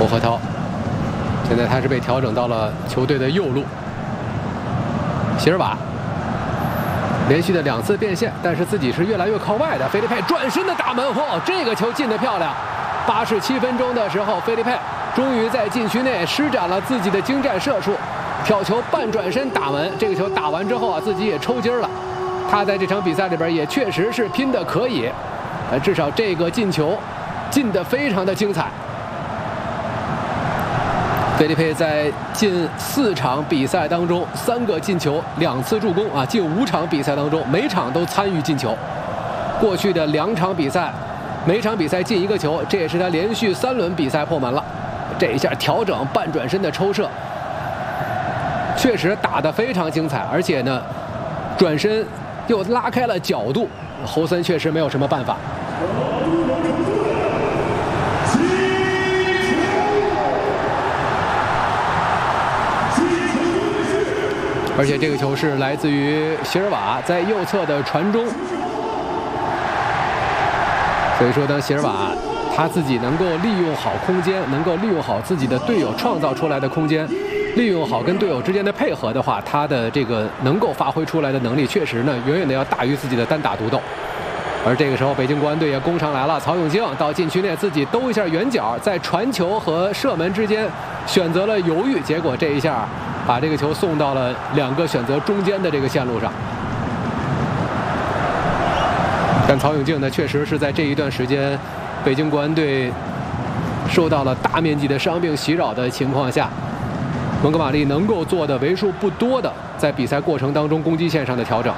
侯和涛，现在他是被调整到了球队的右路。席尔瓦连续的2次变线，但是自己是越来越靠外的。菲利佩转身的打门，这个球进得漂亮。87分钟的时候，菲利佩终于在禁区内施展了自己的精湛射术，挑球半转身打门。这个球打完之后自己也抽筋了。他在这场比赛里边也确实是拼得可以，至少这个进球进得非常的精彩。菲利佩在近4场比赛当中3个进球2次助攻近5场比赛当中每场都参与进球。过去的2场比赛每场比赛进1个球，这也是他连续3轮比赛破门了。这一下调整半转身的抽射，确实打得非常精彩，而且呢转身又拉开了角度，侯森确实没有什么办法。而且这个球是来自于席尔瓦在右侧的传中，所以说当席尔瓦他自己能够利用好空间，能够利用好自己的队友创造出来的空间，利用好跟队友之间的配合的话，他的这个能够发挥出来的能力确实呢远远的要大于自己的单打独斗。而这个时候北京国安队也攻上来了，曹永静到禁区内自己兜一下远角，在传球和射门之间选择了犹豫，结果这一下把这个球送到了2个选择中间的这个线路上。但曹永静呢，确实是在这一段时间，北京国安队受到了大面积的伤病袭扰的情况下，蒙哥马利能够做的为数不多的在比赛过程当中攻击线上的调整。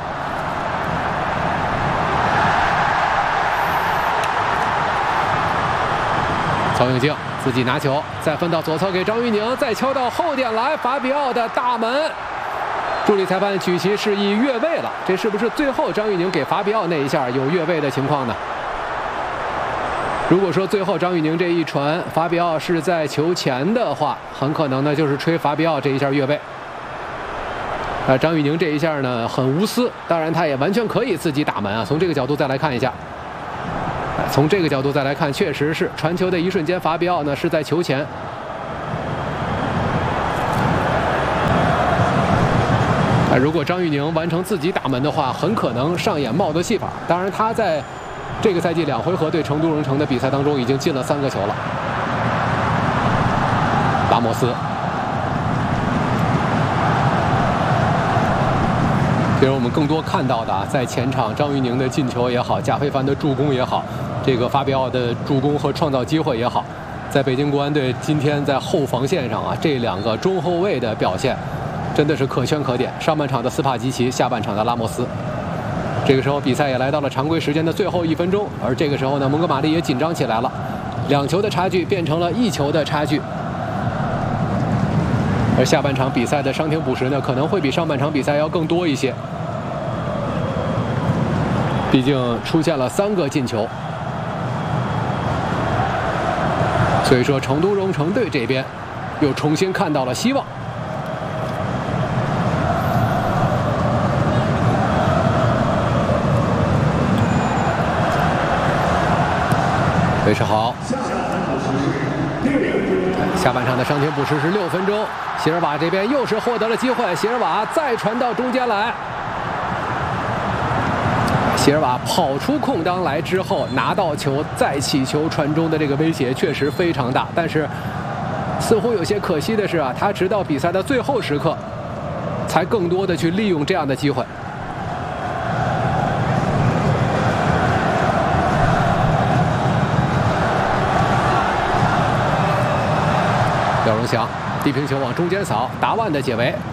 曹永静自己拿球，再分到左侧给张玉宁，再敲到后点来，法比奥的大门。助理裁判举旗示意越位了，这是不是最后张玉宁给法比奥那一下有越位的情况呢？如果说最后张玉宁这一传法比奥是在球前的话，很可能呢就是吹法比奥这一下越位。张玉宁这一下呢很无私，当然他也完全可以自己打门从这个角度再来看一下。从这个角度再来看，确实是传球的一瞬间，法比奥呢是在球前。如果张玉宁完成自己打门的话，很可能上演帽子戏法。当然，他在这个赛季2回合对成都荣城的比赛当中已经进了3个球了。拉莫斯，其实我们更多看到的在前场张玉宁的进球也好，贾非凡的助攻也好，这个法比奥的助攻和创造机会也好，在北京国安队今天在后防线上这2个中后卫的表现真的是可圈可点。上半场的斯帕基奇，下半场的拉莫斯。这个时候比赛也来到了常规时间的最后1分钟，而这个时候呢，蒙哥马利也紧张起来了，2球的差距变成了1球的差距。而下半场比赛的伤停补时呢，可能会比上半场比赛要更多一些，毕竟出现了3个进球。所以说成都荣城队这边又重新看到了希望。维持好，下半场的伤停补时是6分钟，席尔瓦这边又是获得了机会，席尔瓦再传到中间来，席尔瓦跑出空当来之后拿到球再起球传中的这个威胁确实非常大，但是似乎有些可惜的是他直到比赛的最后时刻才更多的去利用这样的机会。廖荣祥低平球往中间扫，达万的解围，